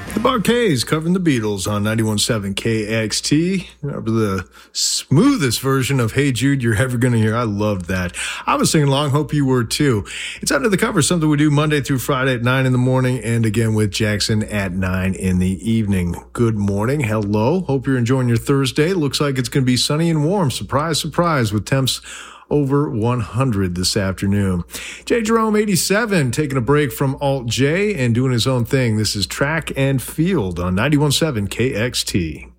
The Bar-Kays covering the Beatles on 91.7 KXT. The smoothest version of Hey Jude you're ever going to hear. I loved that. I was singing along. Hope you were too. It's Under the Cover, something we do Monday through Friday at 9 in the morning and again with Jackson at 9 in the evening. Good morning. Hello. Hope you're enjoying your Thursday. Looks like it's going to be sunny and warm. Surprise, surprise, with temps over 100 this afternoon. J. Jerome, 87, taking a break from Alt J and doing his own thing. This is Track and Field on 91.7 KXT.